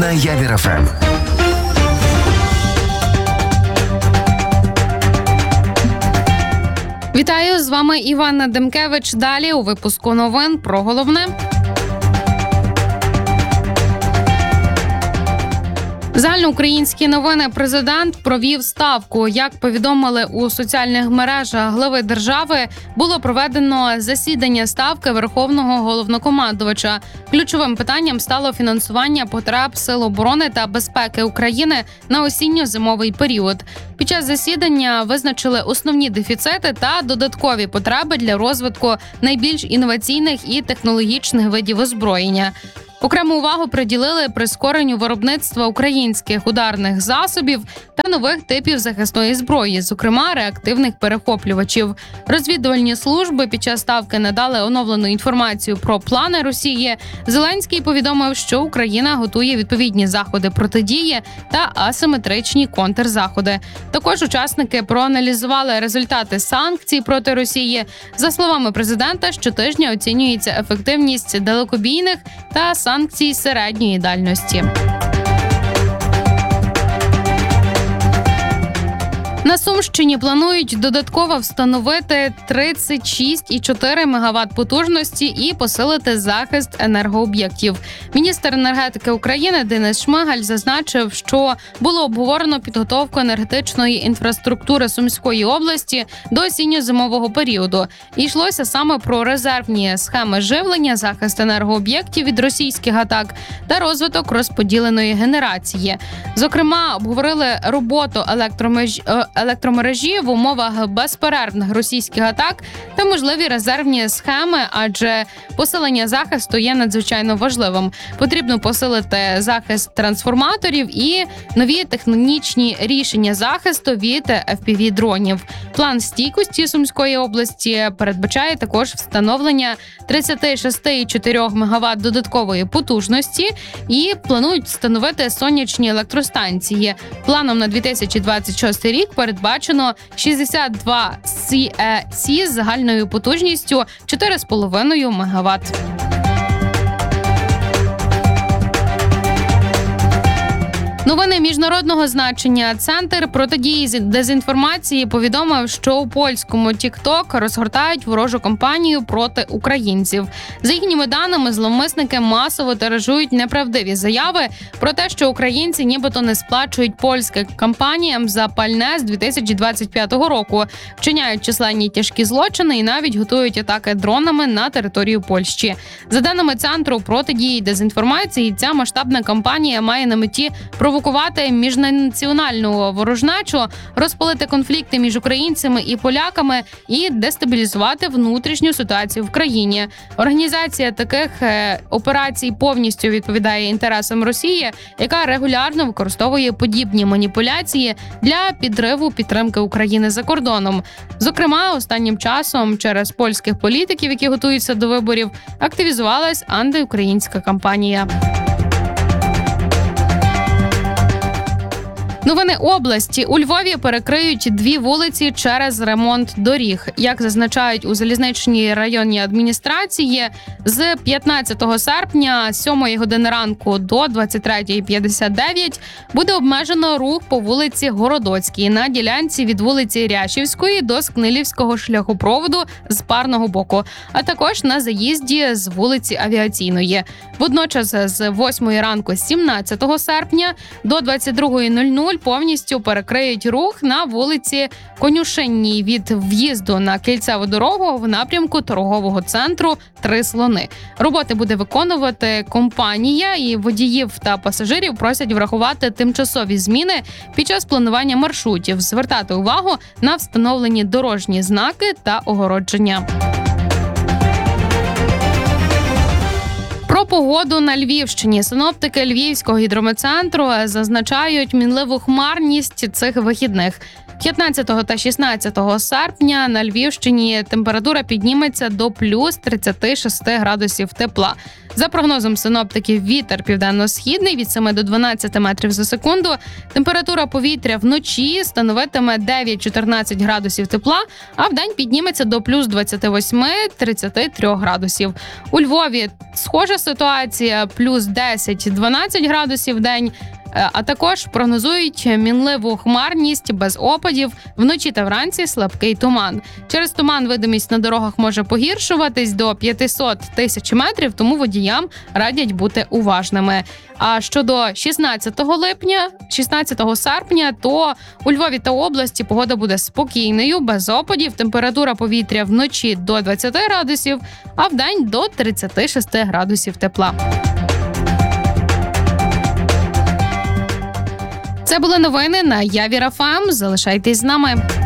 на Явір ФМ. Вітаю, з вами Іванна Демкевич. Далі у випуску новин про головне. Загальноукраїнські новини. Президент провів ставку. Як повідомили у соціальних мережах глави держави, було проведено засідання ставки Верховного головнокомандувача. Ключовим питанням стало фінансування потреб Сил оборони та безпеки України на осінньо-зимовий період. Під час засідання визначили основні дефіцити та додаткові потреби для розвитку найбільш інноваційних і технологічних видів озброєння. Окрему увагу приділили прискоренню виробництва українських ударних засобів та нових типів захисної зброї, зокрема реактивних перехоплювачів. Розвідувальні служби під час ставки надали оновлену інформацію про плани Росії. Зеленський повідомив, що Україна готує відповідні заходи протидії та асиметричні контрзаходи. Також учасники проаналізували результати санкцій проти Росії. За словами президента, щотижня оцінюється ефективність далекобійних та санкцій середньої дальності. На Сумщині планують додатково встановити 36,4 МВт потужності і посилити захист енергооб'єктів. Міністр енергетики України Денис Шмигаль зазначив, що було обговорено підготовку енергетичної інфраструктури Сумської області до осінньо-зимового періоду. І йшлося саме про резервні схеми живлення, захист енергооб'єктів від російських атак та розвиток розподіленої генерації. Зокрема, обговорили роботу електромережі в умовах безперервних російських атак та можливі резервні схеми, адже посилення захисту є надзвичайно важливим. Потрібно посилити захист трансформаторів і нові технологічні рішення захисту від FPV-дронів. План стійкості Сумської області передбачає також встановлення 36,4 МВт додаткової потужності і планують встановити сонячні електростанції. Планом на 2026 рік передбачено 62 СЕС з загальною потужністю 4,5 МВт. Новини міжнародного значення. Центр протидії дезінформації повідомив, що у польському TikTok розгортають ворожу кампанію проти українців. За їхніми даними, зловмисники масово тиражують неправдиві заяви про те, що українці нібито не сплачують польським компаніям за пальне з 2025 року, вчиняють численні тяжкі злочини і навіть готують атаки дронами на територію Польщі. За даними Центру протидії дезінформації, ця масштабна кампанія має на меті провокувати міжнаціональну ворожнечу, розпалити конфлікти між українцями і поляками і дестабілізувати внутрішню ситуацію в країні. Організація таких операцій повністю відповідає інтересам Росії, яка регулярно використовує подібні маніпуляції для підриву підтримки України за кордоном. Зокрема, останнім часом через польських політиків, які готуються до виборів, активізувалась антиукраїнська кампанія. Новини області. У Львові перекриють 2 вулиці через ремонт доріг. Як зазначають у залізничній районній адміністрації, з 15 серпня з 7 години ранку до 23:59 буде обмежено рух по вулиці Городоцькій на ділянці від вулиці Рящівської до Скнилівського шляхопроводу з парного боку, а також на заїзді з вулиці Авіаційної. Водночас з 8 ранку 17 серпня до 22:00 повністю перекриють рух на вулиці Конюшенній від в'їзду на Кільцеву дорогу в напрямку торгового центру «Три слони». Роботи буде виконувати компанія, і водіїв та пасажирів просять врахувати тимчасові зміни під час планування маршрутів, звертати увагу на встановлені дорожні знаки та огородження. Про погоду на Львівщині. Синоптики Львівського гідрометцентру зазначають мінливу хмарність цих вихідних. 15 та 16 серпня на Львівщині температура підніметься до плюс 36 градусів тепла. За прогнозом синоптиків, вітер південно-східний від 7 до 12 метрів за секунду. Температура повітря вночі становитиме 9-14 градусів тепла, а вдень підніметься до плюс 28-33 градусів. У Львові схожа ситуація ситуація плюс 10-12 градусів в день. А також прогнозують мінливу хмарність без опадів, вночі та вранці слабкий туман. Через туман видимість на дорогах може погіршуватись до 500 тисяч метрів, тому водіям радять бути уважними. А щодо 16 серпня, то у Львові та області погода буде спокійною, без опадів, температура повітря вночі до 20 градусів, а вдень до 36 градусів тепла. Це були новини на Явір ФМ. Залишайтесь з нами.